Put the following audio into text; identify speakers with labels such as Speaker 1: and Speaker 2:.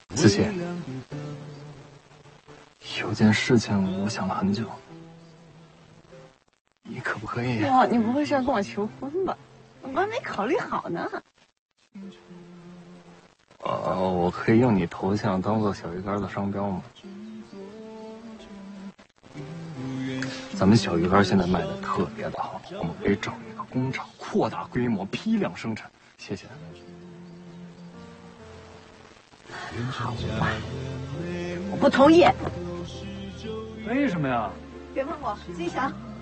Speaker 1: 子琪，有件事情我想了很久，你可不可以？
Speaker 2: 哇，你不会是要跟我求婚吧？我还没考虑好呢。
Speaker 1: 我可以用你头像当做小鱼干的商标吗？咱们小鱼干现在卖的特别的好，我们可以找一个工厂扩大规模批量生产。谢谢。
Speaker 2: 好吧，我不同意。
Speaker 1: 为什么呀？
Speaker 2: 别问我，自己想。